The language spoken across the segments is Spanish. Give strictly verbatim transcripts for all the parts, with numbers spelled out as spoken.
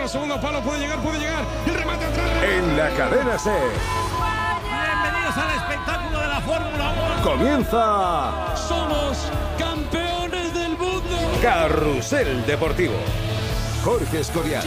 los segundos palos, puede llegar, puede llegar. El remate atrás. En la cadena SER. Bienvenidos al espectáculo de la Fórmula uno. Comienza. Somos campeones del mundo. Carrusel Deportivo. Jorge Escorial.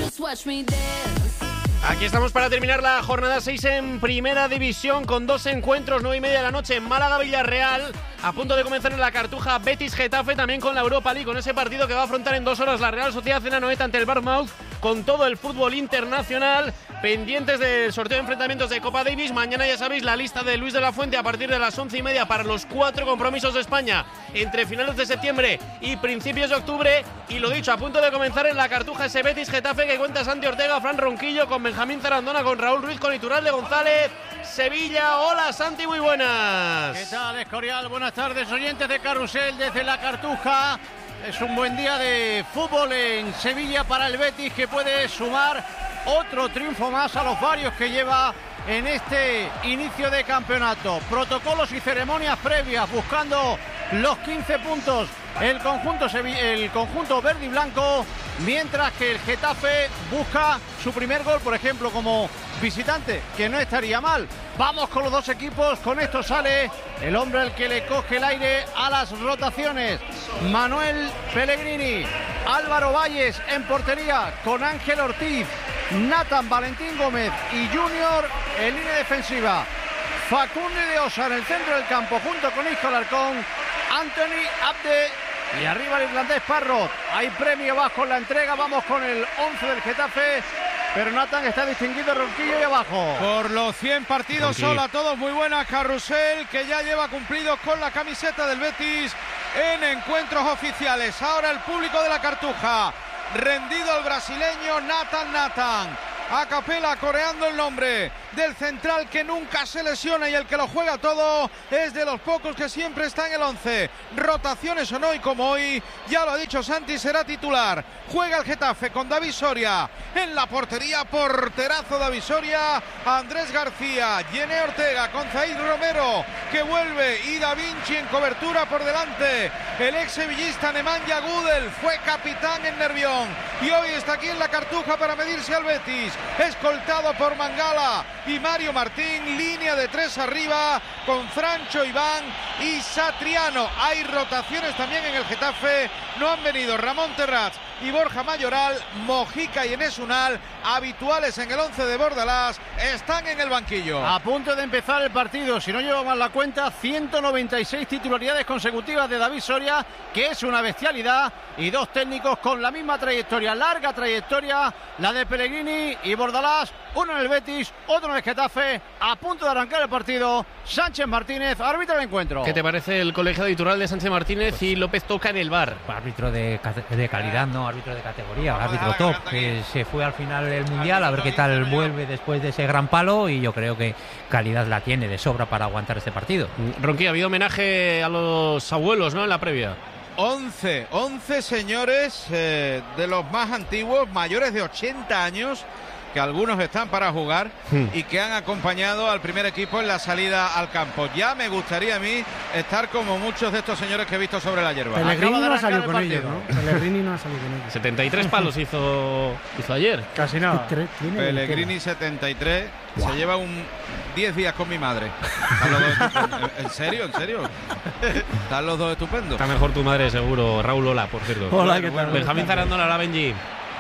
Aquí estamos para terminar la jornada seis en Primera División con dos encuentros, nueve y media de la noche en Málaga-Villarreal. A punto de comenzar en la Cartuja Betis-Getafe, también con la Europa League, con ese partido que va a afrontar en dos horas la Real Sociedad en Anoeta ante el Bournemouth, con todo el fútbol internacional. Pendientes del sorteo de enfrentamientos de Copa Davis. Mañana ya sabéis la lista de Luis de la Fuente a partir de las once y media para los cuatro compromisos de España entre finales de septiembre y principios de octubre. Y lo dicho, a punto de comenzar en la Cartuja ese Betis-Getafe que cuenta Santi Ortega, Fran Ronquillo, con Benjamín Zarandona, con Raúl Ruiz, con Iturralde González. Sevilla, hola Santi, muy buenas. ¿Qué tal, Escorial? Buenas tardes, oyentes de Carrusel desde la Cartuja. Es un buen día de fútbol en Sevilla para el Betis, que puede sumar otro triunfo más a los varios que lleva en este inicio de campeonato. Protocolos y ceremonias previas buscando los quince puntos el conjunto, el conjunto verde y blanco, mientras que el Getafe busca su primer gol, por ejemplo, como visitante, que no estaría mal. Vamos con los dos equipos, con esto sale el hombre al que le coge el aire a las rotaciones, Manuel Pellegrini. Álvaro Valles en portería con Ángel Ortiz, Nathan Valentín Gómez y Junior en línea defensiva. Facundo de Osa en el centro del campo junto con Isco Alarcón, Anthony Abde y arriba el irlandés Parrot. Hay premio bajo en la entrega, vamos con el once del Getafe. Pero Nathan está distinguido, Ronquillo y abajo. Por los cien partidos, Ronqui. Hola a todos, muy buenas. Carrusel, que ya lleva cumplidos con la camiseta del Betis en encuentros oficiales. Ahora el público de la Cartuja, rendido al brasileño Nathan Nathan. A capela coreando el nombre del central que nunca se lesiona y el que lo juega todo, es de los pocos que siempre está en el once. Rotaciones o no, y como hoy, ya lo ha dicho Santi, será titular. Juega el Getafe con David Soria en la portería, porterazo David Soria, Andrés García, Yené Ortega con Zaid Romero que vuelve y Da Vinci en cobertura por delante. El ex sevillista Nemanja Gudel fue capitán en Nervión y hoy está aquí en la Cartuja para medirse al Betis, escoltado por Mangala y Mario Martín, línea de tres arriba con Francho Iván y Satriano. Hay rotaciones también en el Getafe, no han venido Ramón Terrats y Borja Mayoral, Mojica y Enes Unal, habituales en el once de Bordalás, están en el banquillo. A punto de empezar el partido, si no llevo mal la cuenta, ciento noventa y seis titularidades consecutivas de David Soria, que es una bestialidad, y dos técnicos con la misma trayectoria, larga trayectoria, la de Pellegrini y Bordalás, uno en el Betis, otro en el Getafe. A punto de arrancar el partido, Sánchez Martínez, árbitro del encuentro. ¿Qué te parece el colegiado de Iturralde, Sánchez Martínez pues, y López Toca en el V A R? Árbitro de, de calidad, no árbitro de categoría, árbitro top, que se fue al final del Mundial, a ver qué tal vuelve después de ese gran palo, y yo creo que calidad la tiene de sobra para aguantar este partido. Ronqui, ha habido homenaje a los abuelos, ¿no?, en la previa. once, once señores eh, de los más antiguos, mayores de ochenta años, que algunos están para jugar hmm. y que han acompañado al primer equipo en la salida al campo. Ya me gustaría a mí estar como muchos de estos señores que he visto sobre la hierba. Pellegrini no ha salido con ellos, ¿no? Pellegrini no ha salido con ellos. setenta y tres palos hizo, hizo ayer. Casi nada. Pellegrini setenta y tres, wow. Se lleva un diez días con mi madre. Están los dos ¿En serio? ¿En serio? Están los dos estupendos. Está mejor tu madre, seguro. Raúl, hola, por cierto. Hola, ¿qué tal? Benjamín Zarandona, hola, Benji.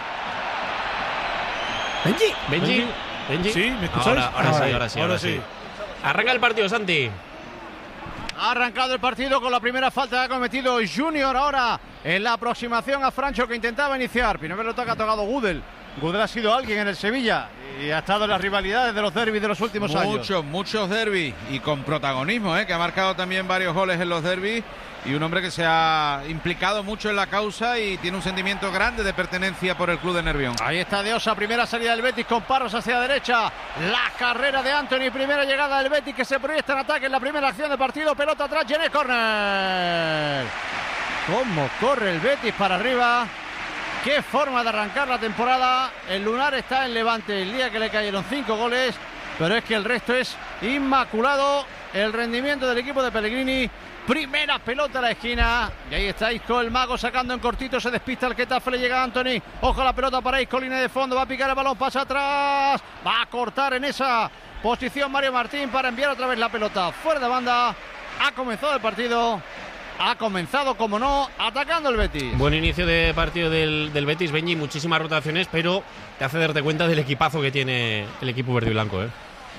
Benji. Benji. Benji. Sí, ¿me escucháis? Ahora, ahora, ahora sí, ahora sí, ahora sí. Arranca el partido, Santi. Ha arrancado el partido con la primera falta que ha cometido Junior ahora en la aproximación a Francho, que intentaba iniciar. Primera pelota que ha tocado Gudel. Gudel ha sido alguien en el Sevilla y ha estado en las rivalidades de los derbis de los últimos muchos, años. Muchos, muchos derbis y con protagonismo, ¿eh? Que ha marcado también varios goles en los derbis, y un hombre que se ha implicado mucho en la causa y tiene un sentimiento grande de pertenencia por el club de Nervión. Ahí está De Osa, primera salida del Betis con Parros hacia la derecha, la carrera de Anthony, primera llegada del Betis que se proyecta en ataque en la primera acción del partido, pelota atrás, Yené, córner. Cómo corre el Betis para arriba. Qué forma de arrancar la temporada. El lunar está en Levante el día que le cayeron cinco goles, pero es que el resto es inmaculado. El rendimiento del equipo de Pellegrini Primera pelota a la esquina. Y ahí está Isco, el mago, sacando en cortito. Se despista el Getafe, le llega a Antony. Ojo a la pelota para Isco, línea de fondo. Va a picar el balón, pasa atrás. Va a cortar en esa posición Mario Martín para enviar otra vez la pelota fuera de banda. Ha comenzado el partido. Ha comenzado, como no, atacando el Betis. Buen inicio de partido del, del Betis, Benji. Muchísimas rotaciones, pero te hace darte cuenta del equipazo que tiene el equipo verde y blanco, ¿eh?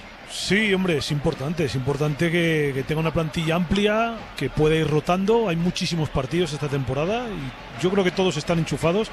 Sí, hombre, es importante, es importante que, que tenga una plantilla amplia, que pueda ir rotando. Hay muchísimos partidos esta temporada y yo creo que todos están enchufados.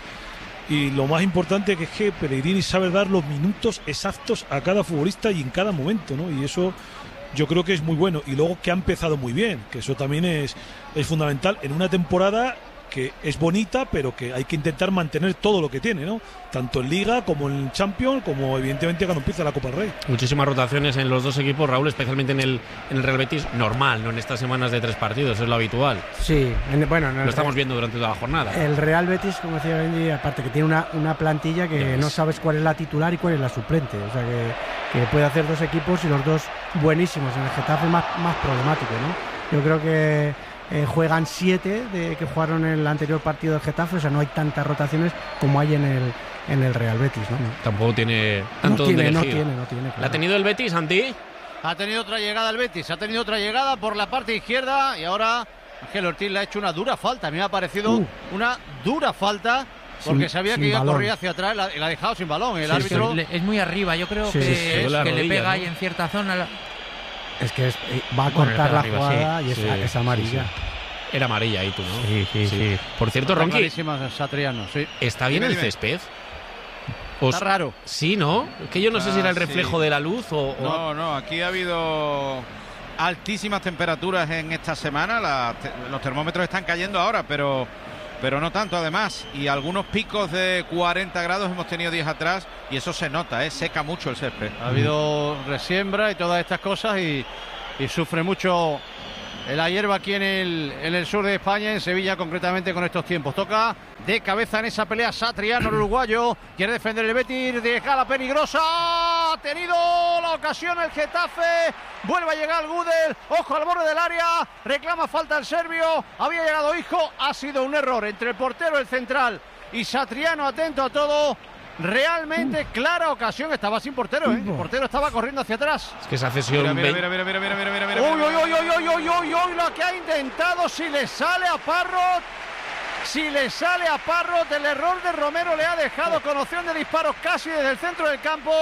Y lo más importante que es que Pellegrini sabe dar los minutos exactos a cada futbolista y en cada momento, ¿no? Y eso yo creo que es muy bueno. Y luego que ha empezado muy bien, que eso también es, es fundamental en una temporada que es bonita, pero que hay que intentar mantener todo lo que tiene, ¿no? Tanto en Liga como en Champions, como evidentemente cuando empieza la Copa del Rey. Muchísimas rotaciones en los dos equipos, Raúl, especialmente en el, en el Real Betis, normal, no en estas semanas de tres partidos, es lo habitual. Sí, en, bueno, en el, lo estamos viendo durante toda la jornada. El Real Betis, como decía Benji, aparte que tiene una, una plantilla que no sabes cuál es la titular y cuál es la suplente, o sea que, que puede hacer dos equipos y los dos buenísimos. En el Getafe más, más problemático, ¿no? Yo creo que Eh, juegan siete de que jugaron en el anterior partido del Getafe, o sea, no hay tantas rotaciones como hay en el en el Real Betis, ¿no? Tampoco tiene tanto no tiene, donde no elegir. tiene, no tiene, claro. ¿La ha tenido el Betis, Santi? Ha tenido otra llegada el Betis, ha tenido otra llegada por la parte izquierda y ahora Ángel Ortiz le ha hecho una dura falta. A mí me ha parecido uh. una dura falta porque sin, sabía que iba a correr hacia atrás y la, la ha dejado sin balón. El sí, árbitro sí, es muy arriba, yo creo sí, que, sí, sí, es, que rodilla, le pega ¿no? ahí en cierta zona. La... Es que es, va a cortar bueno, la arriba, jugada sí, y es, sí, es amarilla. Sí, sí. Era amarilla ahí tú, ¿no? Sí, sí, sí. sí. Por cierto, Ronqui, Satriano, sí. ¿está bien dime, el dime. césped? Os... Está raro. Sí, ¿no? Es que yo no ah, sé si era el reflejo sí. de la luz o, o... No, no, aquí ha habido altísimas temperaturas en esta semana. La, te, los termómetros están cayendo ahora, pero, pero no tanto además. Y algunos picos de cuarenta grados hemos tenido días atrás y eso se nota, ¿eh? Seca mucho el césped. Ha habido resiembra y todas estas cosas y, y sufre mucho la hierba aquí en el, en el sur de España, en Sevilla concretamente con estos tiempos. Toca de cabeza en esa pelea Satriano, el uruguayo. Quiere defender el Betis, deja la peligrosa. Ha tenido la ocasión el Getafe. Vuelve a llegar Gudel. Ojo al borde del área. Reclama falta el serbio. Había llegado Isco. Ha sido un error entre el portero, el central y Satriano, atento a todo. Realmente clara ocasión, estaba sin portero, ¿eh? El portero estaba corriendo hacia atrás. Es que esa cesión. Mira, mira, mira, mira, mira, mira, mira, mira, uy, uy, uy, uy, uy, uy, uy, lo que ha intentado, si le sale a Parrot, si le sale a Parrot, el error de Romero le ha dejado con opción de disparos casi desde el centro del campo.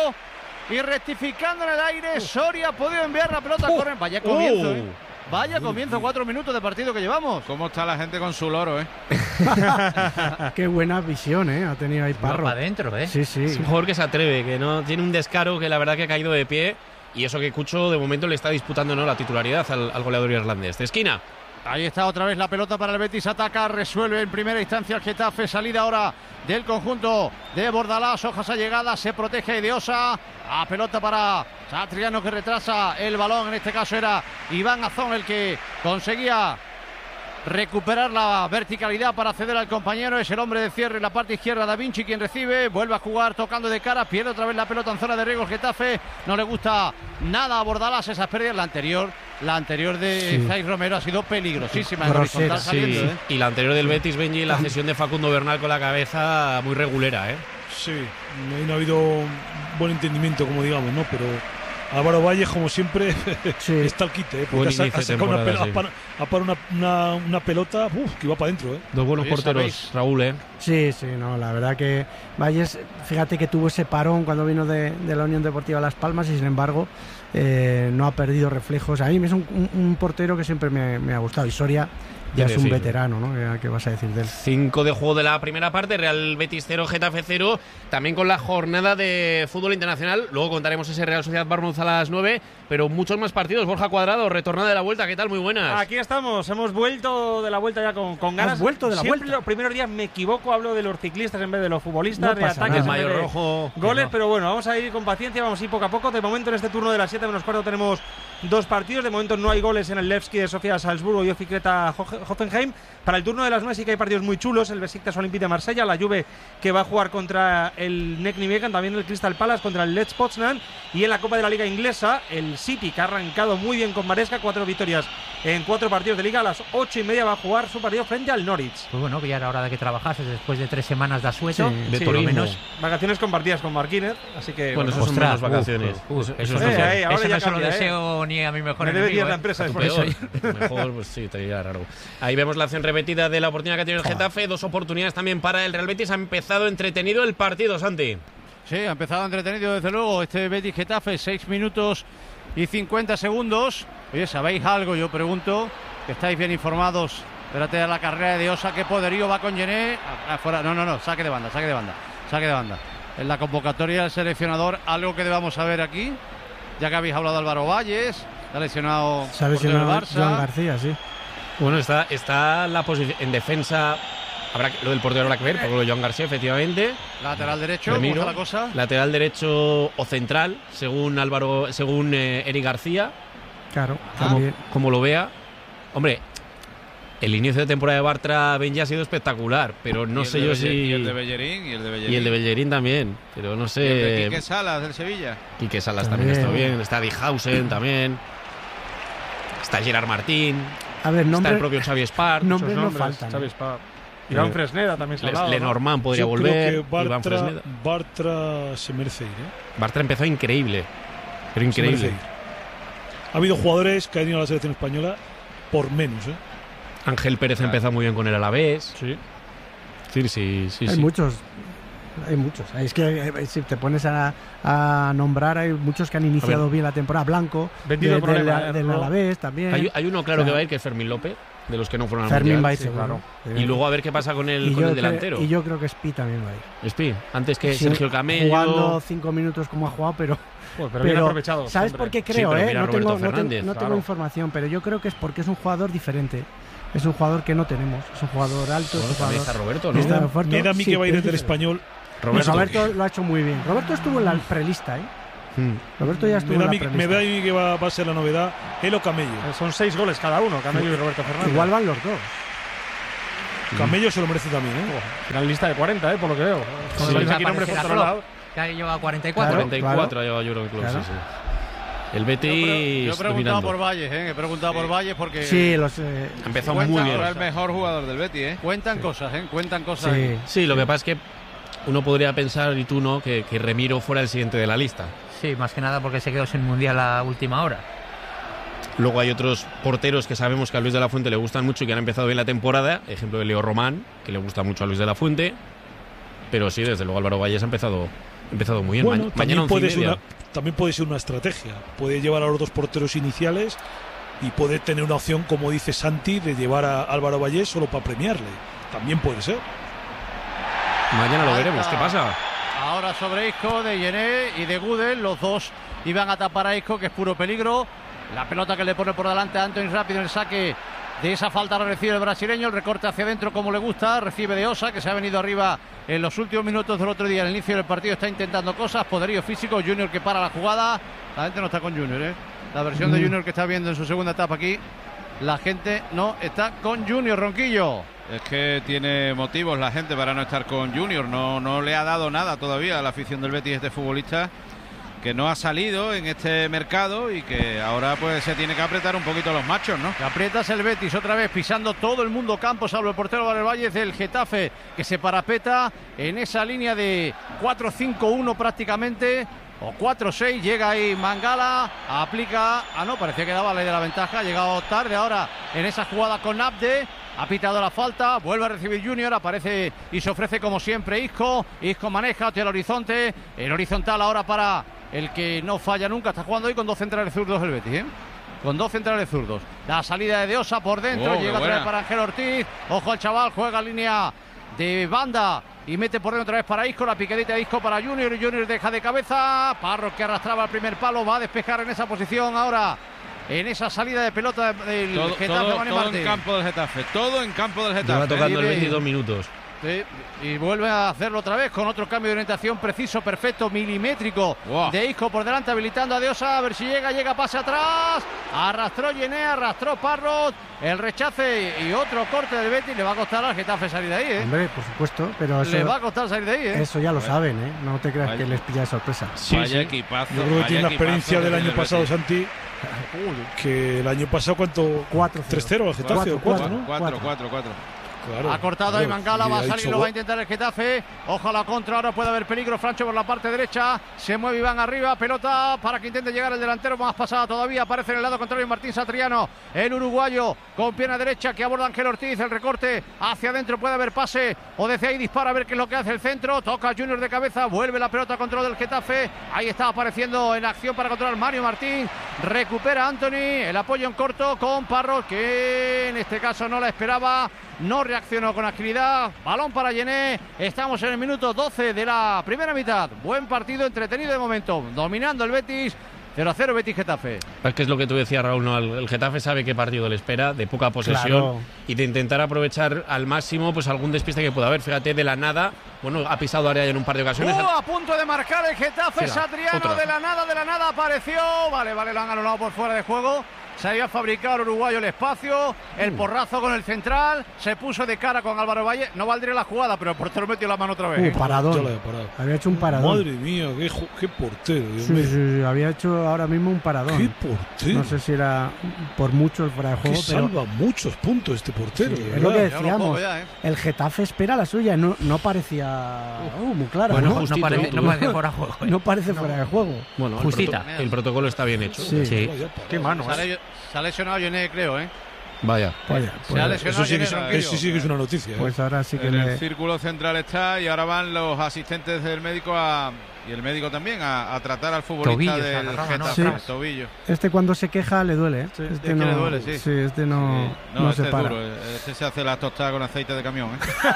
Y rectificando en el aire, Soria ha podido enviar la pelota a correr. Vaya comienzo, ¿eh? Vaya comienzo, cuatro minutos de partido que llevamos. ¿Cómo está la gente con su loro, eh? Qué buena visión, eh, ha tenido ahí Parro. Para adentro, eh. Sí, sí. Es un jugador que se atreve, que no tiene un descaro, que la verdad que ha caído de pie. Y eso que Cucho de momento le está disputando, ¿no?, la titularidad al, al goleador irlandés. De esquina. Ahí está otra vez la pelota para el Betis, ataca, resuelve en primera instancia el Getafe, salida ahora del conjunto de Bordalás, Hojas a llegada, se protege Ideosa, a pelota para Satriano que retrasa el balón, en este caso era Iván Azón el que conseguía recuperar la verticalidad para ceder al compañero, es el hombre de cierre en la parte izquierda, Da Vinci quien recibe, vuelve a jugar tocando de cara, pierde otra vez la pelota en zona de riesgo el Getafe, no le gusta nada a Bordalás esas pérdidas, la anterior la anterior de sí. Zay Romero ha sido peligrosísima en horizontal saliendo, sí. ¿eh? Y la anterior del Betis, Benji, la cesión de Facundo Bernal con la cabeza muy regulera, ¿eh? Sí, no ha habido buen entendimiento, como digamos, ¿no? Pero Álvaro Valles, como siempre, sí. está al quite, ¿eh? Porque ha, ha sacado una, pelota, sí. para, para una, una, una pelota uf, que iba para adentro, ¿eh? Dos buenos Oye, porteros, ¿sabéis? Raúl, ¿eh? Sí, sí, no, la verdad que Valles, fíjate que tuvo ese parón cuando vino de, de la Unión Deportiva Las Palmas y sin embargo eh, no ha perdido reflejos. A mí es un, un, un portero que siempre me, me ha gustado y Soria ya es un decir? veterano, ¿no? ¿Qué vas a decir de él? Cinco de juego de la primera parte, Real Betis cero, Getafe cero, también con la jornada de fútbol internacional. Luego contaremos ese Real Sociedad Bournemouth a las nueve, pero muchos más partidos. Borja Cuadrado, retornada de la vuelta, ¿qué tal? Muy buenas. Aquí estamos, hemos vuelto de la vuelta ya con, con ganas. ¿Has vuelto de la Siempre vuelta? Los primeros días me equivoco, hablo de los ciclistas en vez de los futbolistas, no de ataques nada. en Mayo vez de rojo, goles, no. pero bueno, vamos a ir con paciencia, vamos a ir poco a poco. De momento en este turno de las siete menos cuarto tenemos dos partidos. De momento no hay goles en el Levski de Sofía Salzburgo y Ofikreta Hoffenheim. Para el turno de las nueve sí que hay partidos muy chulos. El Besiktas Olympique de Marsella, la Juve que va a jugar contra el Nek Nijmegen, también el Crystal Palace contra el Lech Poznan. Y en la Copa de la Liga Inglesa, el City, que ha arrancado muy bien con Maresca, cuatro victorias en cuatro partidos de Liga. A las ocho y media va a jugar su partido frente al Norwich. Pues bueno, que ya era hora de que trabajases después de tres semanas de asueto, Sí, de sí, por lo sí. menos. Vacaciones compartidas con Marquínez, así que Bueno, bueno, eso son ostras, menos vacaciones. uf, uf, Eso- eso eso no es se- mejor. Eh, ahora eso ya no se lo cambia, deseo ni a mi mejor Me debe enemigo. diez la ¿eh? empresa Tu después. peor. Mejor, pues sí, te diría raro. Ahí vemos la acción repetida de la oportunidad que ha tenido el Getafe. Dos oportunidades también para el Real Betis. Ha empezado entretenido el partido, Santi. Sí, ha empezado entretenido desde luego este Betis Getafe, seis minutos y cincuenta segundos. Oye, ¿sabéis algo? Yo pregunto, que estáis bien informados. Espérate a la carrera de Osa, qué poderío va con Gené. Afuera, no, no, no, saque de banda, saque de banda, saque de banda. En la convocatoria del seleccionador, algo que debamos saber aquí, ya que habéis hablado de Álvaro Valles, está lesionado, Se ha portero del lesionado Barça. Joan García, sí. Bueno, está, está la posición en defensa. Habrá que- lo del portero habrá que ver, porque lo de Joan García, efectivamente. Lateral derecho, ¿cómo Remiro. está la cosa? Lateral derecho o central, según Álvaro, según eh, Eric García, Claro, como, también. como lo vea. Hombre, el inicio de temporada de Bartra Benji ha sido espectacular, pero no Y el sé de yo Belle- si. Y el de Bellerín, y el de Bellerín. y el de Bellerín también, pero no Y el de sé. Quique Salas del Sevilla. Quique Salas también También. está bien, está Dijhausen también, está Gerard Martín, A ver, está nombre, el propio Xavi Espart, no- Muchos Nombres nombres, faltan, Xavi ¿eh? Espart. Iván Fresneda también se ha Les- hablado, ¿no? Lenormand podría Yo volver, creo que Iván Bartra, Fresneda. Bartra se merece ir, ¿eh? Bartra empezó increíble, pero Se merece increíble. ir. Ha habido jugadores que han ido a la selección española por menos, ¿eh? Ángel Pérez empezó muy bien con el Alavés. Sí. Sí, sí, sí. hay sí. muchos. Hay muchos. Es que eh, si te pones a, a nombrar, hay muchos que han iniciado ver. bien la temporada. Blanco, Vendido de- problema, del, ¿eh? del No. Alavés también. Hay, hay uno claro O sea, que va a ir, que es Fermín López, de los que no fueron al Fermín Mundial. va a ir sí, seguro. claro. Y luego a ver qué pasa con el, Y con yo el cre- delantero. y yo creo que Spi también va a ir. Espi, antes que Sí, Sergio Camello. Jugando cinco minutos como ha jugado, pero. Joder, pero bien aprovechado. ¿Sabes hombre. por qué Sí, creo? pero eh? mira a No, tengo, Roberto no, te- Fernández, no tengo claro. información, pero yo creo que es porque es un jugador diferente. Es un jugador que no tenemos. Es un jugador alto. Bueno, es un también jugador... está Roberto, que está ¿no? fuerte. Me da a mí Sí, que va a ir pero el es del diferente. español. Roberto. Roberto. Roberto lo ha hecho muy bien. Roberto estuvo en la prelista, ¿eh? Hmm. Roberto ya estuvo Me da, a en mí, la me prelista. da a mí que va, va a ser la novedad. Él o Camello. Eh, Son seis goles cada uno, Camello y Roberto Fernández. Igual van los dos. Camello se lo merece también, ¿eh? Finalista de cuarenta, ¿eh? Por lo que veo. Sí. Salen Va a aquí nombres por aparecer todos a lados. Que ha llevado cuarenta y cuatro. Claro. cuarenta y cuatro ha llegado yo creo que Claro. sí, sí. El Yo, Betis pre- yo he preguntado dominando. por Valles, ¿eh? He preguntado por Valles porque Sí, los. eh, Ha empezado Cuenta muy Ahora bien. el mejor jugador del Betis, ¿eh? cuentan cosas, ¿eh? Cuentan cosas. sí. Sí, lo que pasa es que uno podría pensar, y tú no, que, que Remiro fuera el siguiente de la lista. Sí, más que nada porque se quedó sin mundial a última hora. Luego hay otros porteros que sabemos que a Luis de la Fuente le gustan mucho y que han empezado bien la temporada. Ejemplo de Leo Román, que le gusta mucho a Luis de la Fuente. Pero sí, desde luego Álvaro Valles ha empezado, ha empezado muy bien. Bueno, Ma- también mañana once y puede, ser media. una, también puede ser una estrategia. Puede llevar a los dos porteros iniciales y puede tener una opción, como dice Santi, de llevar a Álvaro Vallés solo para premiarle. También puede ser. Mañana lo Falta. veremos. ¿Qué pasa? Ahora sobre Isco, de Yené y de Gudel, los dos iban a tapar a Isco, que es puro peligro. La pelota que le pone por delante a Anthony rápido en el saque de esa falta, recibe el brasileño, el recorte hacia adentro como le gusta, recibe de Osa, que se ha venido arriba en los últimos minutos del otro día, al inicio del partido está intentando cosas, poderío físico, Junior que para la jugada, la gente no está con Junior, ¿eh? La versión de Junior que está viendo en su segunda etapa aquí, la gente no está con Junior, Ronquillo. Es que tiene motivos la gente para no estar con Junior. No, no le ha dado nada todavía a la afición del Betis este futbolista, que no ha salido en este mercado y que ahora pues se tiene que apretar un poquito los machos, ¿no? Que aprietas el Betis otra vez pisando todo el mundo campo, salvo el portero Valer Valles del Getafe, que se parapeta en esa línea de cuatro cinco uno prácticamente, o cuatro seis, llega ahí Mangala, aplica, ah no, parecía que daba ley de la ventaja, ha llegado tarde ahora en esa jugada con Abde, ha pitado la falta, vuelve a recibir Junior, aparece y se ofrece como siempre Isco, Isco maneja hacia el horizonte, el horizontal ahora para el que no falla nunca, está jugando hoy con dos centrales zurdos el Betis, ¿eh? Con dos centrales zurdos. La salida de Osa por dentro, Oh, qué llega otra buena. vez para Ángel Ortiz. Ojo al chaval, juega en línea de banda y mete por dentro otra vez para Isco. La picadita de Isco para Junior. Y Junior deja de cabeza. Parro que arrastraba el primer palo, va a despejar en esa posición ahora. En esa salida de pelota del Todo, Getafe, todo, Mane todo Martín. en campo del Getafe. Todo en campo del Getafe. Lleva tocando el Vive- veintidós minutos. Sí, y vuelve a hacerlo otra vez con otro cambio de orientación preciso, perfecto, milimétrico wow. de Isco por delante, habilitando a Diosa, a ver si llega, llega, pase atrás, arrastró Yené, arrastró Parrot, el rechace y otro corte del Betis. Le va a costar al Getafe salir de ahí, ¿eh? Hombre, por supuesto, pero eso, le va a costar salir de ahí, ¿eh? Eso ya lo saben, ¿eh? No te creas vaya. que les pilla de sorpresa. Sí, vaya sí. equipazo. Yo creo que tiene la experiencia del año pasado, Santi, que el año pasado, ¿cuánto? cuatro tres cero al Getafe, o cuatro, ¿no? cuatro, cuatro, cuatro. Claro, ha cortado ahí Mangala, va a salir, lo va a intentar el Getafe. Ojalá contra, ahora puede haber peligro. Francho por la parte derecha, se mueve Iván arriba, pelota para que intente llegar el delantero, más pasada todavía. Aparece en el lado contrario Martín Satriano, el uruguayo con pierna derecha que aborda Ángel Ortiz. El recorte hacia adentro, puede haber pase o desde ahí dispara a ver qué es lo que hace el centro. Toca Junior de cabeza, vuelve la pelota a control del Getafe. Ahí está apareciendo en acción para controlar Mario Martín. Recupera Anthony, el apoyo en corto con Parrot, que en este caso no la esperaba. No reaccionó con agilidad. Balón para Yené. Estamos en el minuto doce de la primera mitad. Buen partido, entretenido de momento. Dominando el Betis. cero a cero Betis Getafe. Es que es lo que tú decías, Raúl, ¿no? El Getafe sabe qué partido le espera, de poca posesión, claro. y de intentar aprovechar al máximo pues algún despiste que pueda haber. Fíjate, de la nada, bueno, ha pisado área en un par de ocasiones. Uh, a punto de marcar el Getafe. Mira, Satriano, otra. de la nada, de la nada apareció. Vale, vale, lo han anulado por fuera de juego. Se había fabricado uruguayo el espacio, el porrazo con el central, se puso de cara con Álvaro Valle. No valdría la jugada, pero el portero metió la mano otra vez. Uh, paradón. Yo lo había parado. Había hecho un paradón. Madre mía, qué, qué portero. Dios sí, mío. sí, sí, había hecho ahora mismo un paradón. Qué portero. No sé si era por mucho el fuera de juego, que pero salva muchos puntos este portero. Sí, es lo que decíamos. Ya, ¿eh? El Getafe espera la suya, no, no parecía uh, muy claro. Bueno, ¿no? no, parece, no parece fuera de juego. ¿eh? No parece fuera de juego. Bueno, justita. El, proto el protocolo está bien hecho. Sí. sí. Qué mano. Sale, se ha lesionado Yené, creo, ¿eh? Vaya. Vaya pues, se ha lesionado eso, sí que es, eso sí que es una noticia. ¿eh? Pues ahora sí que en le... el círculo central está y ahora van los asistentes del médico a, y el médico también a, a tratar al futbolista tobillo, del Getafe, ¿no? sí. tobillo. Este cuando se queja le duele, ¿eh? Sí, este no, le duele, sí. sí este no, sí. no, no este se es para. Duro. Este se hace la tostada con aceite de camión,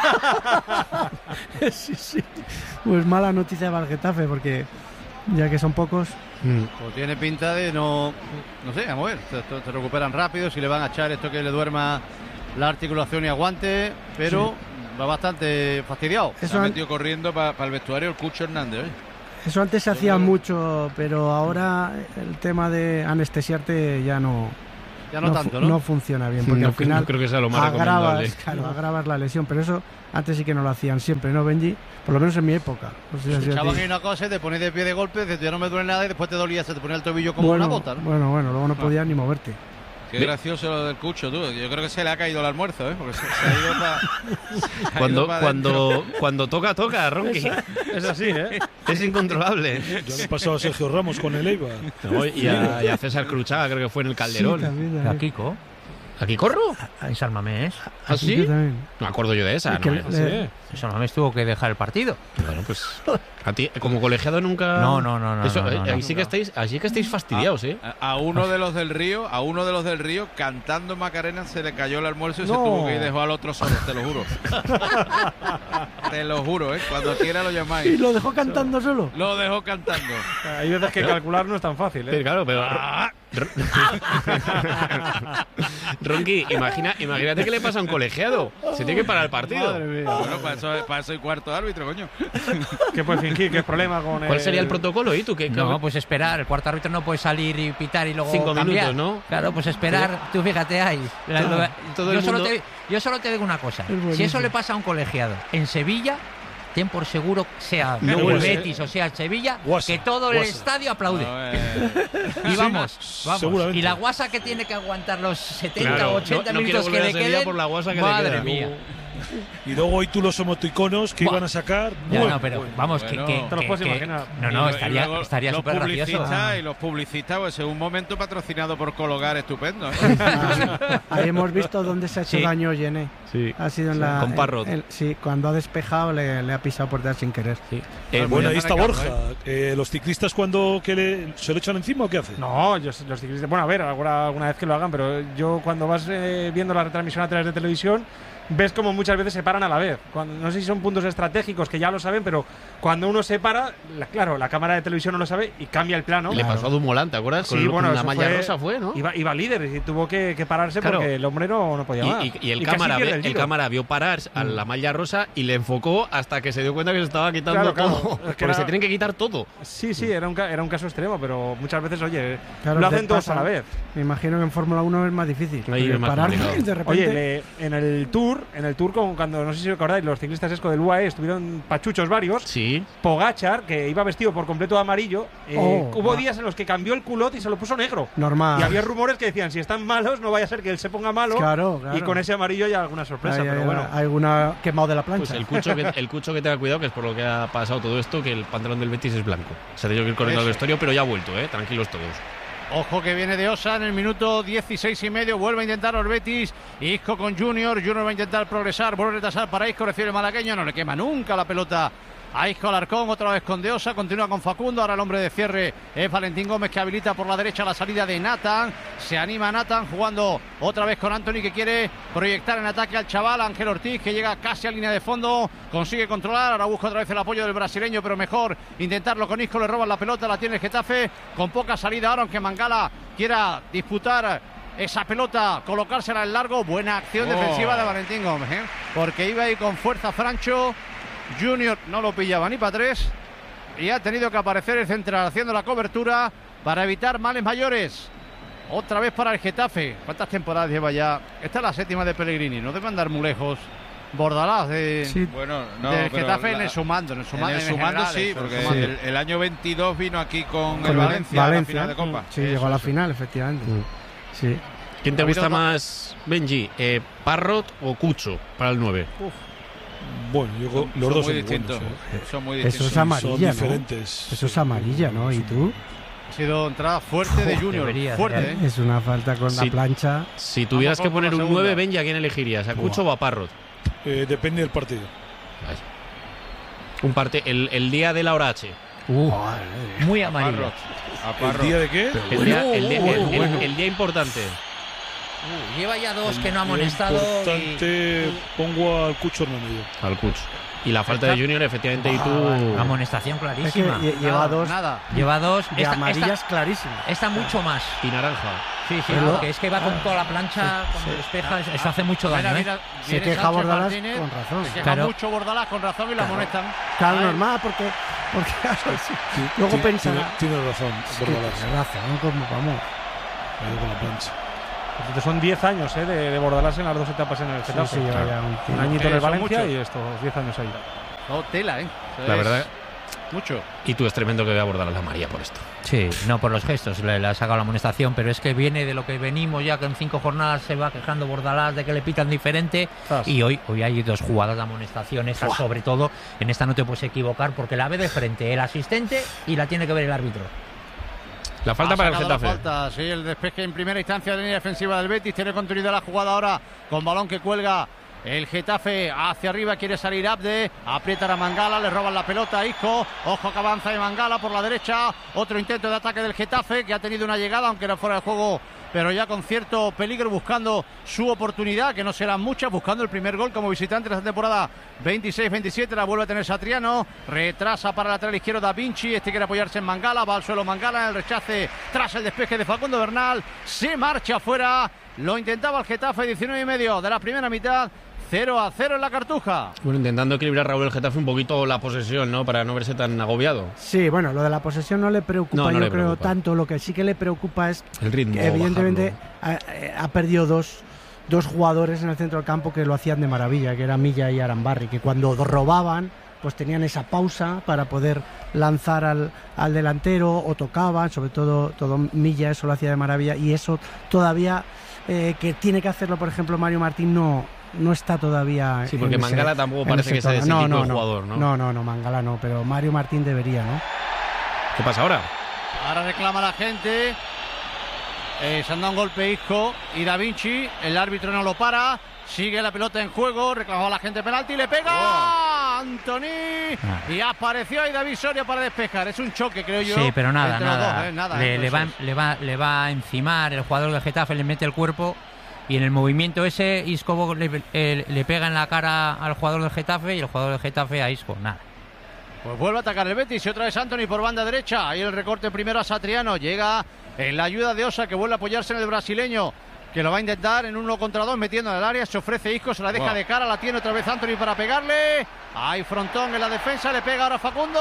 ¿eh? sí, sí. Pues mala noticia para el Getafe porque ya que son pocos. Mm. Pues tiene pinta de no, no sé, vamos a ver, se, se recuperan rápido, si le van a echar esto que le duerma la articulación y aguante, pero sí. va bastante fastidiado. Eso se ha metido an... corriendo para pa el vestuario el Cucho Hernández, ¿eh? Eso antes se hacía mucho, pero ahora el tema de anestesiarte ya no... Ya no, no tanto, ¿no? No funciona bien, porque no, al final no creo que sea lo más agravas, claro, agravas la lesión, pero eso antes sí que no lo hacían siempre, ¿no, Benji? Por lo menos en mi época. O sea, si echaban ahí una cosa y te pones de pie de golpe, dices, ya no me duele nada y después te dolía, se te ponía el tobillo como bueno, una bota, ¿no? Bueno, bueno, luego no podías ni moverte. Qué gracioso lo del Cucho, tú. Yo creo que se le ha caído el almuerzo, ¿eh? Porque se, se ha ido para... Cuando, cuando, cuando toca, toca, Ronqui. Es así, ¿eh? Es incontrolable. Yo le he pasado a Sergio Ramos con el Eibar. No, y, a, y a César Cruchaga, creo que fue en el Calderón. Sí, también, a Kiko. ¿Aquí corro? En San Mamés. ¿Ah, sí? Yo no me acuerdo yo de esa. ¿no? Le, le... San Mamés tuvo que dejar el partido. Bueno, pues a ti como colegiado nunca. No, no, no, no. Eso, no, no, ahí no, sí no. que estáis, así que estáis fastidiados, ¿eh? A, a uno de los del Río, a uno de los del Río cantando Macarena se le cayó el almuerzo y no. se tuvo que ir, dejó al otro solo, te lo juro. Te lo juro, ¿eh? Cuando quiera lo llamáis. ¿Y lo dejó cantando solo? Lo dejó cantando. Hay veces que calcular no es tan fácil, ¿eh? Sí, claro, pero Ah. Ronqui, imagina, imagínate que le pasa a un colegiado. Se tiene que parar el partido. Madre mía. Bueno, para eso, para eso hay cuarto árbitro, coño. ¿Qué puede fingir? ¿Qué es problema con ¿Cuál el... sería el protocolo? ¿Y tú qué? No, pues esperar. El cuarto árbitro no puede salir y pitar y luego Cinco cambiar. minutos, ¿no? Claro, pues esperar. Tú fíjate ahí. Todo, todo yo, el solo mundo... te, yo solo te digo una cosa. Si eso le pasa a un colegiado en Sevilla, ten por seguro, sea no, el pues, Betis o sea el Sevilla, guasa, que todo guasa. el estadio aplaude. No, eh. Y vamos, sí, vamos. Y la guasa que tiene que aguantar los setenta claro, o ochenta no, no minutos que le queden. Por la guasa que madre le queda. mía. Y luego hoy tú los emoticonos que Buah. iban a sacar. Ya, bueno, no, pero bueno. vamos, Bueno, que, que, te lo que, puedes que imaginar. no, no, estaría, luego estaría súper los gracioso. publicistas y los publicistas, pues en un momento patrocinado por Cologar, estupendo, ¿eh? Ahí hemos visto dónde se ha hecho Sí. daño Yené. Sí. Ha sido en la. Con Parrot. el- el- sí, cuando ha despejado le, le ha pisado por detrás sin querer. Sí. Eh, Bueno, ahí ya está me Borja. Eh, ¿Los ciclistas cuando que le, se lo echan encima o qué hacen? No, yo, los ciclistas. Bueno, a ver, alguna, alguna vez que lo hagan, pero yo cuando vas eh, viendo la retransmisión a través de televisión, ves como muchas veces se paran a la vez. Cuando, no sé si son puntos estratégicos que ya lo saben, pero cuando uno se para, la, claro, la cámara de televisión no lo sabe y cambia el plano. Le claro. pasó a Dumoulin, ¿te acuerdas? Sí, con, el, bueno, con la malla fue, rosa fue, ¿no? Iba, iba líder y tuvo que, que pararse claro. porque el hombre no, no podía y, más. Y, y el, y cámara, ve, el, el cámara vio parar a la malla rosa y le enfocó hasta que se dio cuenta que se estaba quitando claro, todo. Claro, porque era, se tienen que quitar todo. Sí, sí, era un, era un caso extremo, pero muchas veces, oye, claro, lo hacen todos a la vez. Me imagino que en Fórmula uno es más difícil. Ahí es más parar de repente. Oye, le, en el Tour, en el Tour con, cuando, no sé si os acordáis, los ciclistas esco del U A E estuvieron pachuchos varios. Sí. Pogačar, que iba vestido por completo de amarillo, eh, oh, hubo ah. días en los que cambió el culot y se lo puso negro. Normal. Y había rumores que decían, si están malos, no vaya a ser que él se ponga malo. Claro, claro. Y con ese amarillo ya alguna sorpresa, hay, pero hay, bueno. Alguna quemado de la plancha. Pues el cucho, que, el cucho que tenga cuidado, que es por lo que ha pasado todo esto, que el pantalón del Betis es blanco. Se ha tenido que ir corriendo al vestuario, pero ya ha vuelto, ¿eh? Tranquilos todos. Ojo que viene de Osa en el minuto dieciséis y medio. Vuelve a intentar el Betis. Isco con Junior. Junior va a intentar progresar. Vuelve a retrasar para Isco. Recibe el malagueño. No le quema nunca la pelota a Isco Alarcón. Otra vez con De Osa. Continúa con Facundo. Ahora el hombre de cierre es Valentín Gómez, que habilita por la derecha la salida de Nathan. Se anima Nathan jugando otra vez con Anthony, que quiere proyectar en ataque al chaval. Ángel Ortiz, que llega casi a línea de fondo. Consigue controlar. Ahora busca otra vez el apoyo del brasileño, pero mejor intentarlo con Isco. Le roban la pelota. La tiene el Getafe con poca salida ahora, aunque Mangala quiera disputar esa pelota, colocársela en largo. Buena acción oh. defensiva de Valentín Gómez, ¿eh? Porque iba ahí con fuerza Francho. Junior no lo pillaba ni para tres y ha tenido que aparecer el central haciendo la cobertura para evitar males mayores. Otra vez para el Getafe. ¿Cuántas temporadas lleva ya? Esta es la séptima de Pellegrini. No debe andar muy lejos Bordalás de, sí. bueno, no, del Getafe la, en el sumando. En el sumando, en el en sumando general, sí, porque sí. el, el año veintidós vino aquí con, con el Valencia, Valencia, a la final de Copa. Sí, Eso, llegó a la eso. final, efectivamente. Mm. Sí. ¿Quién te gusta más, Benji? Eh, ¿Parrot o Cucho para el nueve? Uf. Bueno, yo son, los son dos muy son distintos. buenos, ¿eh? Son muy distintos. Eso es amarilla, son ¿no? diferentes. Eso es amarilla, ¿no? ¿Y tú? Ha sido entrada fuerte de Junior. Debería, fuerte, ¿eh? Es una falta con Sí. la plancha. Si tuvieras que poner un nueve, Benji, ¿a quién elegirías? ¿A Cucho o a Parrot? Eh, depende del partido. Un parte, el, el día de la hora H. Uh, muy amarillo. A Parrot. ¿El día de qué? El día, el día- el- el- el día importante. Uh, lleva ya dos que no ha amonestado. Importante, y... pongo al Cucho en el medio. Al Cucho. Y la falta de Junior, efectivamente, y tú. Amonestación Es que clarísima. lle- lleva Nada, dos Nada. Lleva dos. de Esta, amarillas esta, clarísimas. esta mucho más. Y naranja. Sí, sí, Pero- porque es que va con toda la plancha, cuando despeja, eso hace mucho daño, Mira, ¿eh? mira, Se viene queja Sánchez Bordalás Martínez, con razón. Se queja Claro. mucho Bordalás con razón y la amonestan. Claro, Ay, normal, porque, porque Ti- luego ti- pensará. Tiene, tiene razón, Bordalás. Tiene razón, como vamos. Ahí con la plancha. Entonces son diez años ¿eh? de, de Bordalás en las dos etapas en el Sí, Getafe. sí, lleva Claro. ya un Un tiempo. añito en el Son Valencia mucho. y estos diez años ahí. no, tela, ¿eh? Eso La es verdad. mucho. Y tú es tremendo que vea Bordalás la María por esto. Sí, no por los gestos, le, le ha sacado la amonestación, pero es que viene de lo que venimos ya que en cinco jornadas se va quejando Bordalás de que le pitan diferente. Zas. Y hoy, hoy hay dos jugadas de amonestación, esta sobre todo, en esta no te puedes equivocar porque la ve de frente el asistente y la tiene que ver el árbitro. La falta Ha para el sacado la Getafe. falta, sí, el despeje en primera instancia de la línea defensiva del Betis. Tiene continuidad la jugada ahora con balón que cuelga el Getafe hacia arriba. Quiere salir Abde, aprieta a Mangala, le roban la pelota a Isco. Ojo que avanza de Mangala por la derecha. Otro intento de ataque del Getafe, que ha tenido una llegada, aunque era fuera de juego, pero ya con cierto peligro, buscando su oportunidad, que no serán muchas, buscando el primer gol como visitante de esta temporada veintiséis veintisiete. La vuelve a tener Satriano, retrasa para el lateral izquierdo Da Vinci. Este quiere apoyarse en Mangala, va al suelo Mangala en el rechace tras el despeje de Facundo Bernal. Se marcha afuera, lo intentaba el Getafe, diecinueve y medio de la primera mitad. cero a cero en la Cartuja. Bueno, intentando equilibrar Raúl el Getafe un poquito la posesión, ¿no? Para no verse tan agobiado. Sí, bueno, lo de la posesión no le preocupa, No, no yo le creo preocupa. tanto. Lo que sí que le preocupa es El ritmo. que evidentemente bajarlo. ha, ha perdido dos, dos jugadores en el centro del campo que lo hacían de maravilla, que era Milla y Arambarri, que cuando robaban pues tenían esa pausa para poder lanzar al, al delantero o tocaban, sobre todo todo Milla, eso lo hacía de maravilla, y eso todavía eh, que tiene que hacerlo, por ejemplo, Mario Martín no no está todavía. Sí, porque en Mangala ese, tampoco en parece ese que sea de ese tono. tipo no, de no, jugador, ¿no? No, no, no, Mangala no, pero Mario Martín debería, ¿no? ¿Qué pasa ahora? Ahora reclama la gente. Eh, se han dado un golpe Isco y Da Vinci. El árbitro no lo para. Sigue la pelota en juego. Reclamaba la gente penalti. Le pega oh. Anthony. Ah. Y apareció ahí David Soria para despejar. Es un choque, creo yo. Sí, pero nada, entre nada. los dos, ¿eh? nada Le, ¿eh? le, va, le, va, le va a encimar. El jugador del Getafe le mete el cuerpo. y en el movimiento ese Isco le, eh, le pega en la cara al jugador del Getafe y el jugador del Getafe a Isco, nada. Pues vuelve a atacar el Betis y otra vez Antony por banda derecha. Ahí el recorte primero a Satriano. Llega en la ayuda de Osa, que vuelve a apoyarse en el brasileño, que lo va a intentar en uno contra dos, metiendo en el área. Se ofrece Isco, se la deja wow. de cara, la tiene otra vez Antony para pegarle. Hay frontón en la defensa, le pega ahora Facundo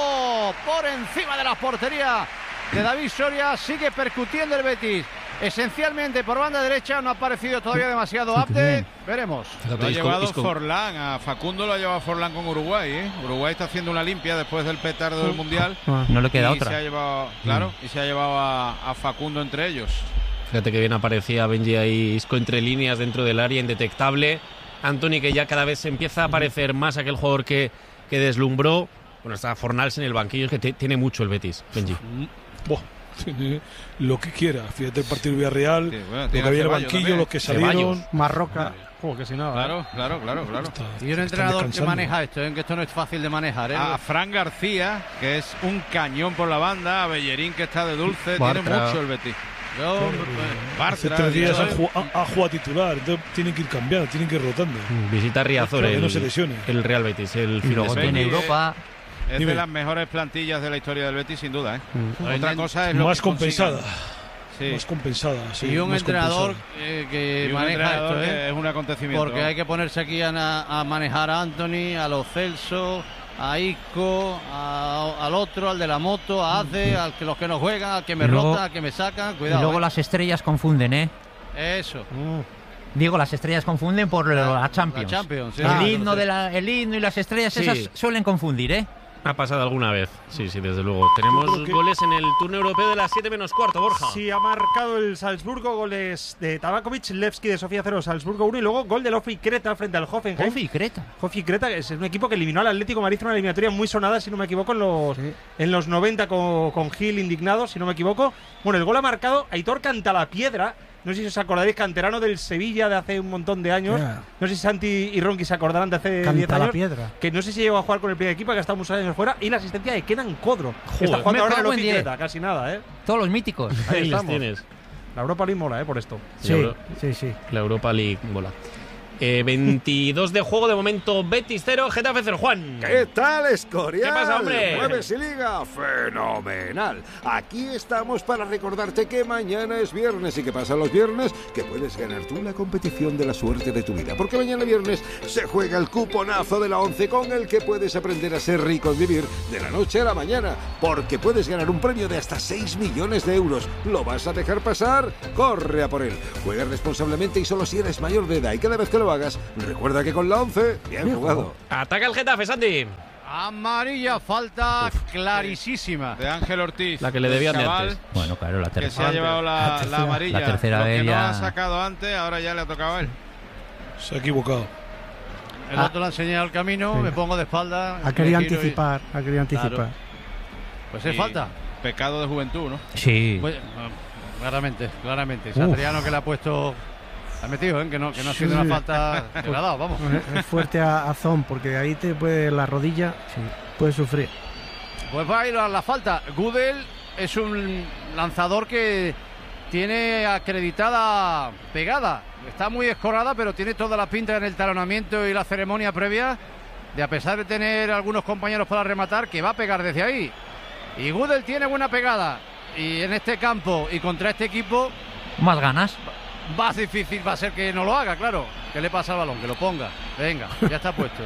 por encima de la portería de David Soria. Sigue percutiendo el Betis, esencialmente por banda derecha. No ha parecido todavía demasiado apte. Veremos. Lo ha llevado Forlán, a Facundo lo ha llevado Forlán con Uruguay, ¿eh? Uruguay está haciendo una limpia después del petardo del Mundial. No le queda y otra. Se ha llevado, claro, mm. y se ha llevado a, a Facundo entre ellos. Fíjate que bien aparecía Benji ahí, Isco entre líneas dentro del área, indetectable. Antony, que ya cada vez se empieza a parecer más aquel jugador que, que deslumbró. Bueno, está Fornals en el banquillo, es que te, tiene mucho el Betis, Benji. Buah, tiene lo que quiera. Fíjate el partido Villarreal, sí, bueno, lo que había en el banquillo, también. Los que salieron. Marroca. Como que si nada. Claro, claro, claro, claro. Está, y un entrenador que maneja esto, ¿eh? Que esto no es fácil de manejar, ¿eh? A Fran García, que es un cañón por la banda, a Bellerín, que está de dulce, Bartra. Tiene mucho el Betis. No, Hace tres días ha jugado, ha jugado titular, entonces tienen que ir cambiando, tienen que ir rotando. Visita Riazor, el, no se lesione. el Real Betis, el fin de semana. En Europa. Es Dime. de las mejores plantillas de la historia del Betis, sin duda, ¿eh? Mm. Otra cosa es lo más que compensada. Sí. Más compensada. Sí, y un más entrenador eh, que y un maneja entrenador esto, ¿eh? que es un acontecimiento. Porque hay que ponerse aquí a, a manejar a Antony, a Lo Celso, a Isco, a, al otro, al de la moto, a Ace, al que los que no juegan, al que me luego, rota, al que me sacan. Cuidado. Y luego ¿eh? las estrellas confunden, ¿eh? Eso. Mm. Digo, las estrellas confunden por la, la Champions. La Champions, sí. El, Ah, himno no sé. de la, el himno y las estrellas, sí. esas suelen confundir, ¿eh? Ha pasado alguna vez, sí, sí, desde luego. Tenemos que... goles en el turno europeo de las siete menos cuarto, Borja. Sí, ha marcado el Salzburgo, goles de Tabakovic, Levski de Sofía cero, Salzburgo uno, y luego gol del Hoffenheim Creta frente al Hoffenheim. Hoffenheim Creta. Hoffenheim Creta, que es un equipo que eliminó al Atlético de Madrid, una eliminatoria muy sonada, si no me equivoco, en los, sí. en los noventa con, con Gil indignado, si no me equivoco. Bueno, el gol ha marcado Aitor Cantalapiedra. No sé si os acordaréis, canterano del Sevilla de hace un montón de años. Yeah. No sé si Santi y Ronqui se acordarán de hace diez años. Piedra. Que no sé si llegó a jugar con el primer equipo, que ha estado muchos años fuera. Y la asistencia de Kenan Codro, que está jugando ahora en el Hoffenheim Creta, casi nada, ¿eh? Todos los míticos. Ahí les tienes. La Europa League mola, ¿eh? Por esto. Sí, Euro... sí, sí. La Europa League mola. Eh, veintidós de juego, de momento Betis cero, Getafe cero. Juan. ¿Qué tal, Escorial? ¿Qué pasa, hombre? Jueves y Liga, fenomenal. Aquí estamos para recordarte que mañana es viernes y que pasan los viernes que puedes ganar tú la competición de la suerte de tu vida. Porque mañana viernes se juega el cuponazo de la once con el que puedes aprender a ser rico en vivir de la noche a la mañana. Porque puedes ganar un premio de hasta seis millones de euros. ¿Lo vas a dejar pasar? Corre a por él. Juega responsablemente y solo si eres mayor de edad. Y cada vez que lo hagas, recuerda que con la once, bien, bien jugado. Ataca el Getafe, Santi. Amarilla, falta Uf, clarísima de Ángel Ortiz. La que le debían de antes. Bueno, claro, la tercera. Que se ha llevado la, la, tercera, la amarilla. La tercera Lo de que ella... no ha sacado antes, ahora ya le ha tocado a él. Se ha equivocado. El ah. otro le ha enseñado el camino, sí. Me pongo de espalda. Ha querido anticipar, y... ha querido anticipar. Claro. Pues es falta. Pecado de juventud, ¿no? Sí. Pues, claramente, claramente. Satriano que le ha puesto... Ha metido, ¿eh? que, no, que no ha sido sí. una falta que le ha dado, vamos. Es fuerte a, a Zon, porque ahí te puede la rodilla, sí, puede sufrir. Pues va a ir a la falta. Gudel es un lanzador que tiene acreditada pegada. Está muy escorada, pero tiene toda la pinta en el talonamiento y la ceremonia previa de, a pesar de tener algunos compañeros para rematar, que va a pegar desde ahí. Y Gudel tiene buena pegada. Y en este campo y contra este equipo... Más ganas. Más difícil va a ser que no lo haga, claro. Que le pasa al balón, que lo ponga. Venga, ya está puesto.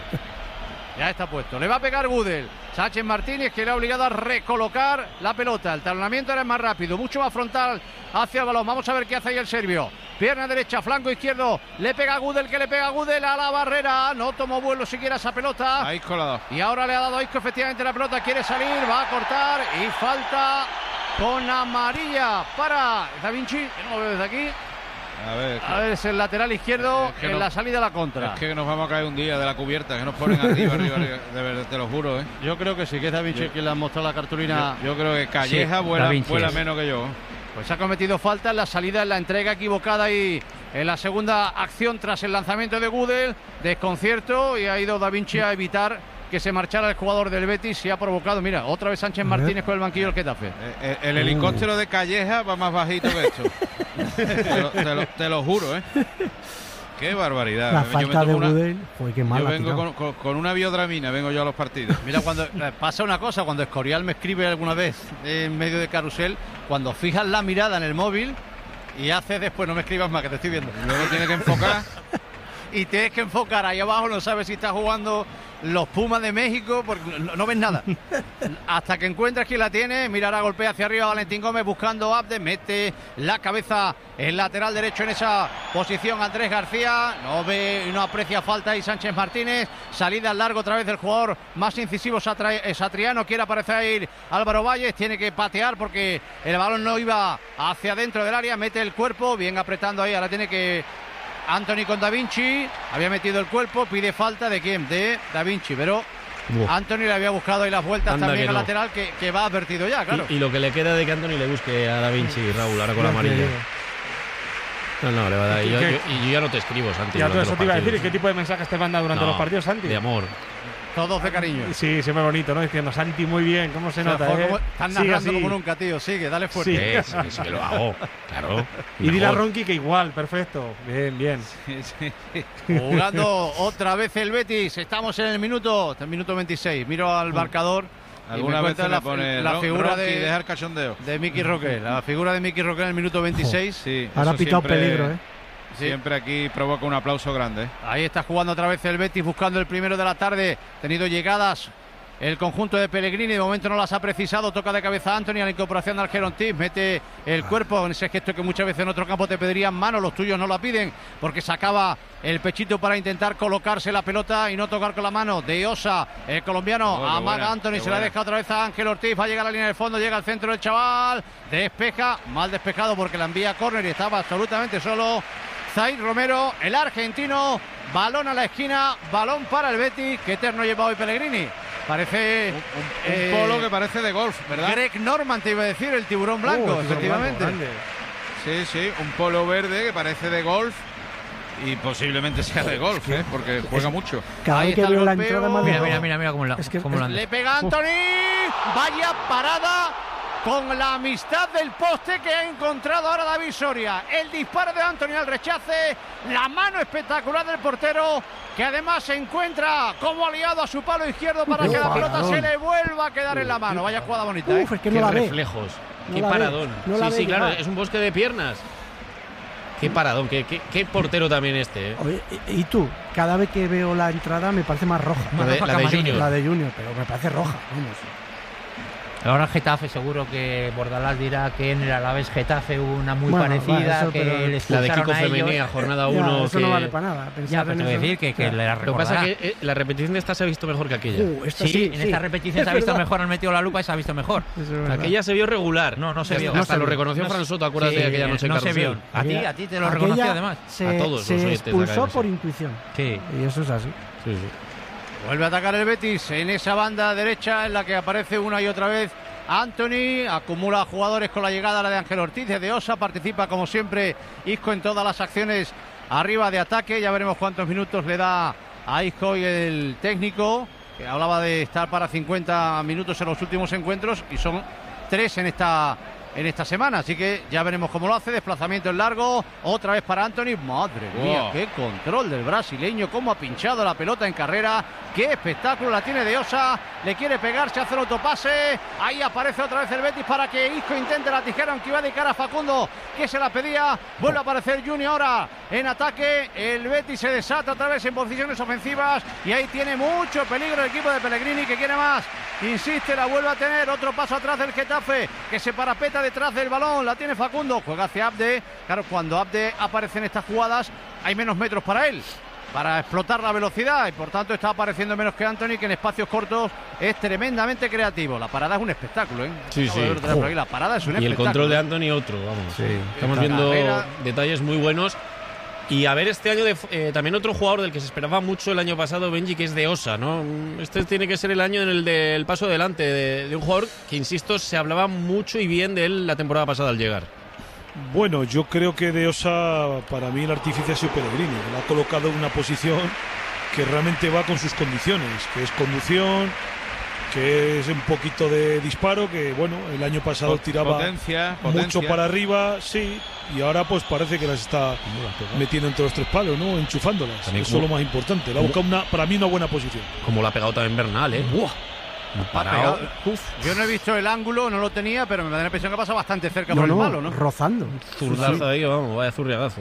Ya está puesto. Le va a pegar Gudel. Sánchez Martínez, que le ha obligado a recolocar la pelota. El talonamiento era más rápido, mucho más frontal hacia el balón. Vamos a ver qué hace ahí el serbio. Pierna derecha, flanco izquierdo. Le pega a Gudel, que le pega a Gudel a la barrera. No tomó vuelo siquiera esa pelota. Ahí colado. Y ahora le ha dado a Isco efectivamente la pelota. Quiere salir, va a cortar y falta con amarilla para Da Vinci. Que no lo veo desde aquí. A ver, a ver, es el lateral izquierdo es que en no, la salida a la contra. Es que nos vamos a caer un día de la cubierta, que nos ponen arriba, arriba, arriba, de verdad, te lo juro, ¿eh? Yo creo que sí, que es Da Vinci quien le ha mostrado la cartulina. Yo, yo creo que Calleja sí, vuela, vuela menos que yo. Pues ha cometido falta en la salida, en la entrega equivocada y en la segunda acción tras el lanzamiento de Gudel. Desconcierto y ha ido Da Vinci a evitar que se marchara el jugador del Betis y ha provocado, mira, otra vez Sánchez Martínez con el banquillo del Getafe. El, el, el helicóptero de Calleja va más bajito que esto. te, lo, te, lo, te lo juro, ¿eh? Qué barbaridad. La yo falta de una, Budel, joder, qué mal. Yo vengo con, con, con una biodramina, vengo yo a los partidos. Mira, cuando pasa una cosa, cuando Escorial me escribe alguna vez en medio de Carrusel, cuando fijas la mirada en el móvil y haces después, no me escribas más, que te estoy viendo. Luego tiene que enfocar. Y tienes que enfocar ahí abajo, no sabes si está jugando los Pumas de México, porque no, no ves nada. Hasta que encuentres quién la tiene, mirará, golpea hacia arriba Valentín Gómez buscando a Abde, mete la cabeza el lateral derecho en esa posición Andrés García, no ve y no aprecia falta ahí Sánchez Martínez, salida al largo otra vez del jugador más incisivo Satriano, quiere aparecer ahí Álvaro Valles, tiene que patear porque el balón no iba hacia dentro del área, mete el cuerpo, bien apretando ahí, ahora tiene que Anthony con Da Vinci, había metido el cuerpo, pide falta de quién, de Da Vinci, pero Uf. Anthony le había buscado ahí las vueltas Anda también al no. lateral que, que va advertido ya, claro. Y, y lo que le queda de que Anthony le busque a Da Vinci, Raúl, ahora con la amarilla. No, no, le va a dar. Y yo, yo, y yo ya no te escribo, Santi. Ya todo eso te iba a decir, ¿y qué tipo de mensajes te manda durante no, los partidos, Santi? De amor. Todos de cariño. Sí, siempre bonito, ¿no? Diciendo, Santi, muy bien, ¿cómo se nota? ¿eh? Como, están narrando como nunca, tío. Sigue, dale fuerte. Sí, sí, sí que lo hago, claro. Y dile a Ronqui que igual, perfecto. Bien, bien. Sí, sí. Jugando otra vez el Betis. Estamos en el minuto, el minuto veintiséis. Miro al marcador. Alguna vez la, pone la figura Ronqui, de dejar cachondeo. De Miki Roque. La figura de Miki Roque en el minuto veintiséis. Sí, ahora ha pitado siempre, peligro, ¿eh? Sí. Siempre aquí provoca un aplauso grande. ¿eh? Ahí está jugando otra vez el Betis buscando el primero de la tarde. Tenido llegadas el conjunto de Pellegrini. De momento no las ha precisado. Toca de cabeza a Anthony a la incorporación de Algeron Tiz. Mete el cuerpo en ese gesto que muchas veces en otro campo te pedirían mano. Los tuyos no la piden porque sacaba el pechito para intentar colocarse la pelota y no tocar con la mano. De Osa, el colombiano, oh, amaga buena, Anthony. Se buena. La deja otra vez a Ángel Ortiz. Va a llegar a la línea del fondo. Llega al centro del chaval. Despeja. Mal despejado porque la envía a córner y estaba absolutamente solo Zaid Romero, el argentino. Balón a la esquina. Balón para el Betis. Qué eterno lleva hoy Pellegrini. Parece un, un, eh, un polo que parece de golf, ¿verdad? Greg Norman te iba a decir, el tiburón blanco, uh, efectivamente. Blanco, sí, sí, un polo verde que parece de golf y posiblemente sea de golf, ¿eh? Porque juega mucho. Cada vez que veo la entrada más mira, mira, mira, mira cómo la, es que, cómo es, le pega Anthony. Uf. Vaya parada con la amistad del poste que ha encontrado ahora David Soria. El disparo de Anthony al rechace, la mano espectacular del portero, que además se encuentra como aliado a su palo izquierdo para Uf, que la pelota paradón. Se le vuelva a quedar en la mano. Vaya jugada bonita. Uf, es que no Qué la reflejos, ve. qué no paradón. No sí, la sí, ve, claro, va. Es un bosque de piernas. Qué paradón, qué, qué, qué portero también este. ¿eh? Oye, y tú, cada vez que veo la entrada me parece más roja. La más de, roja la que de Junior. La de Junior, pero me parece roja. Vamos. Ahora el Getafe, seguro que Bordalás dirá que en el Alavés Getafe hubo una muy bueno, parecida, va, eso, que les la de Kiko Femenía, jornada uno. Eso que... no vale para nada. Ya, pero te voy a decir que, que le Lo que pasa es que eh, la repetición de esta se ha visto mejor que aquella. Uh, esta sí, sí, en sí. esta repetición se ha visto mejor, han metido la lupa y se ha visto mejor. Aquella se vio regular. No, no se vio. Hasta no se lo vio. reconoció no, Fran Soto, acuérdate sí, de aquella noche no Carrusel. se vio. A ti, a ti te lo aquella reconoció además. Se, a todos se los expulsó por intuición. Sí. Y eso es así. Sí, sí. Vuelve a atacar el Betis en esa banda derecha en la que aparece una y otra vez Anthony, acumula jugadores con la llegada la de Ángel Ortiz, de Osa, participa como siempre Isco en todas las acciones arriba de ataque, ya veremos cuántos minutos le da a Isco y el técnico, que hablaba de estar para cincuenta minutos en los últimos encuentros y son tres en esta en esta semana, así que ya veremos cómo lo hace. Desplazamiento en largo, otra vez para Anthony. Madre mía, wow. Qué control del brasileño, cómo ha pinchado la pelota en carrera, qué espectáculo la tiene de Osa, le quiere pegar, se hace el autopase, ahí aparece otra vez el Betis para que Isco intente la tijera, aunque iba de cara a Facundo, que se la pedía. Vuelve a aparecer Junior ahora en ataque, el Betis se desata otra vez en posiciones ofensivas y ahí tiene mucho peligro el equipo de Pellegrini, que quiere más, insiste, la vuelve a tener, otro paso atrás del Getafe, que se parapeta detrás del balón, la tiene Facundo, juega hacia Abde. Claro, cuando Abde aparece en estas jugadas hay menos metros para él, para explotar la velocidad, y por tanto está apareciendo menos que Anthony, que en espacios cortos es tremendamente creativo. La parada es un espectáculo, ¿eh? Sí, sí. Ahí, la parada es un y espectáculo. El control de Anthony otro, vamos. Sí. Estamos viendo carrera. Detalles muy buenos. Y a ver este año de, eh, también otro jugador del que se esperaba mucho el año pasado, Benji, que es de Osa, ¿no? Este tiene que ser el año en el del paso adelante de, de un jugador que, insisto, se hablaba mucho y bien de él la temporada pasada al llegar. Bueno, yo creo que de Osa, para mí el artífice ha sido Pellegrini. Le ha colocado en una posición que realmente va con sus condiciones, que es conducción, que es un poquito de disparo, que bueno, el año pasado Pot- tiraba potencia, mucho potencia. para arriba, sí, y ahora pues parece que las está metiendo entre los tres palos, ¿no? Enchufándolas. También Eso como- es lo más importante. Le ha buscado una, para mí una buena posición. Como lo ha pegado también Bernal, ¿eh? ¡Buah! Parado. Uf, yo no he visto el ángulo, no lo tenía, pero me da la impresión que ha pasado bastante cerca No, por el no, palo, ¿no? rozando. Zurdazo ahí, vamos, vaya zurriagazo.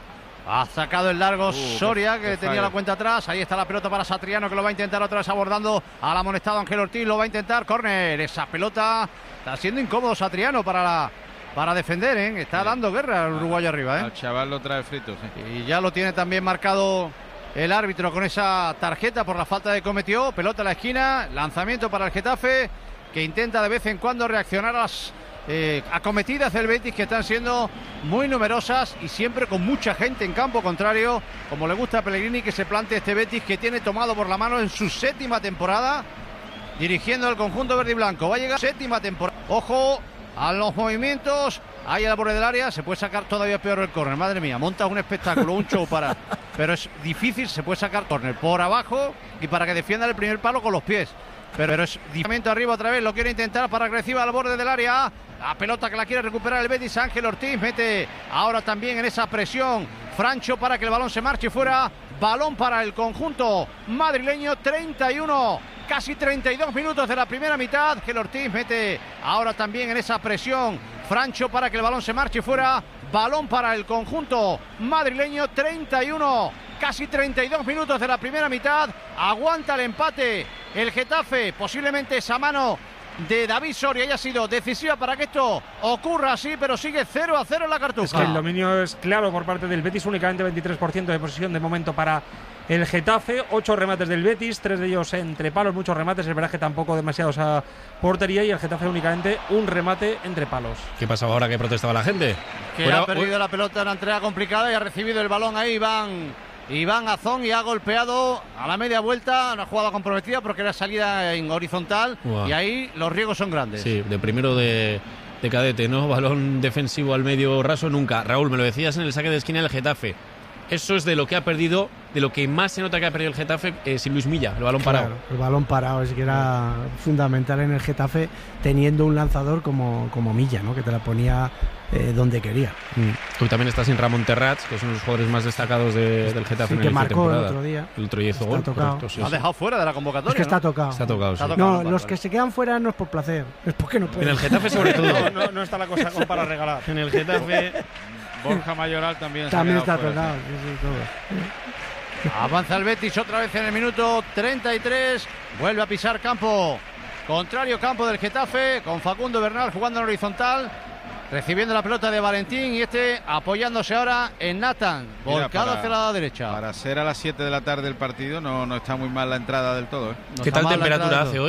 Ha sacado el largo Soria, que qué tenía fallo. la cuenta atrás. Ahí está la pelota para Satriano, que lo va a intentar otra vez abordando al amonestado Ángel Ortiz. Lo va a intentar. Córner. Esa pelota está siendo incómodo Satriano para, la, para defender, ¿eh? Está dando guerra al uruguayo arriba, ¿eh? Al chaval lo trae frito, sí. Y ya lo tiene también marcado el árbitro con esa tarjeta por la falta que cometió. Pelota a la esquina. Lanzamiento para el Getafe, que intenta de vez en cuando reaccionar a las eh, acometidas del Betis, que están siendo muy numerosas y siempre con mucha gente en campo contrario, como le gusta a Pellegrini que se plante este Betis, que tiene tomado por la mano en su séptima temporada dirigiendo el conjunto verde y blanco. Va a llegar séptima temporada. Ojo a los movimientos. Ahí al borde del área se puede sacar todavía peor el córner. Madre mía, monta un espectáculo, un show para... Pero es difícil, se puede sacar córner por abajo y para que defienda el primer palo con los pies. Pero, pero es difícil. Arriba otra vez, lo quiere intentar para agresiva al borde del área. La pelota que la quiere recuperar el Betis. Ángel Ortiz mete ahora también en esa presión Francho para que el balón se marche fuera. Balón para el conjunto madrileño. treinta y uno, casi treinta y dos minutos de la primera mitad. Ángel Ortiz mete ahora también en esa presión Francho para que el balón se marche fuera. Balón para el conjunto madrileño. treinta y uno, casi treinta y dos minutos de la primera mitad. Aguanta el empate el Getafe. Posiblemente esa mano de David Soria haya sido decisiva para que esto ocurra así, pero sigue cero a cero en la Cartuja. Es que el dominio es claro por parte del Betis, únicamente veintitrés por ciento de posesión de momento para el Getafe, ocho remates del Betis, tres de ellos entre palos, muchos remates, es verdad que tampoco demasiados a portería, y el Getafe únicamente un remate entre palos. ¿Qué pasaba ahora que protestaba la gente? Que Fuera- ha perdido la pelota en una entrega complicada y ha recibido el balón ahí Iván, Iván Azón, y ha golpeado a la media vuelta, una jugada comprometida porque era salida en horizontal. Uah. Y ahí los riesgos son grandes. Sí, de primero de, de cadete, ¿no? Balón defensivo al medio raso nunca. Raúl, me lo decías en el saque de esquina del Getafe. Eso es de lo que ha perdido, de lo que más se nota que ha perdido el Getafe, eh, sin Luis Milla, el balón parado. Claro, el balón parado es que era fundamental en el Getafe, teniendo un lanzador como, como Milla, ¿no? Que te la ponía eh, donde quería. Mm. Tú también estás sin Ramón Terrats, que es uno de los jugadores más destacados de- del Getafe Sí, en que esta marcó el temporada. otro día. El otro día hizo Está gol, tocado. correcto, sí, Lo ha sí. dejado fuera de la convocatoria. Es que está ¿no? tocado. Está tocado, sí. Está tocado. No, Vale, los vale. que se quedan fuera no es por placer, es porque no En pueden. el Getafe sobre todo. No, no, no está la cosa como para regalar. En el Getafe... Borja Mayoral también, se ha También quedado está fuera, tocado. Sí, sí, todo. Avanza el Betis otra vez en el minuto treinta y tres. Vuelve a pisar campo contrario, campo del Getafe, con Facundo Bernal jugando en horizontal, recibiendo la pelota de Valentín, y este apoyándose ahora en Nathan, Mira, volcado para- hacia la derecha. Para ser a las siete de la tarde el partido no, no está muy mal la entrada del todo, ¿eh? No ¿Qué está tal mal la temperatura entrada. hace hoy?